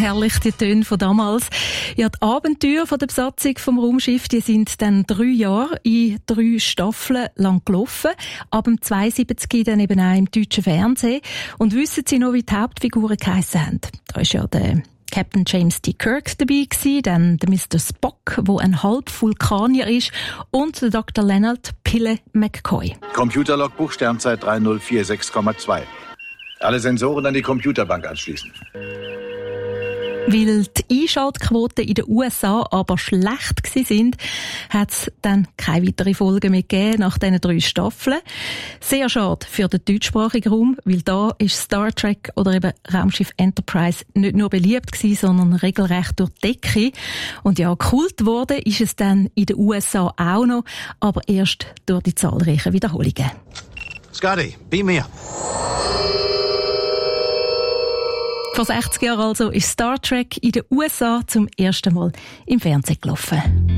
herrlich, die Töne von damals. Ja, die Abenteuer von der Besatzung vom Raumschiff, die sind dann 3 Jahre in 3 Staffeln lang gelaufen. Ab dem 72 dann eben auch im deutschen Fernsehen. Und wissen Sie noch, wie die Hauptfiguren geheissen haben? Da ist ja der Captain James T. Kirk dabei gewesen, dann der Mr. Spock, wo ein Halb-Vulkanier ist, und der Dr. Leonard Pille McCoy. Computerlogbuch Sternzeit 3046,2. Alle Sensoren an die Computerbank anschließen. Weil die Einschaltquoten in den USA aber schlecht waren, hat es dann keine weiteren Folgen mehr gegeben nach diesen 3 Staffeln. Sehr schade für den deutschsprachigen Raum, weil da ist Star Trek oder eben Raumschiff Enterprise nicht nur beliebt gewesen, sondern regelrecht durch die Decke. Und ja, Kult geworden ist es dann in den USA auch noch, aber erst durch die zahlreichen Wiederholungen. Scotty, beam me up. Vor 60 Jahren also ist Star Trek in den USA zum ersten Mal im Fernsehen gelaufen.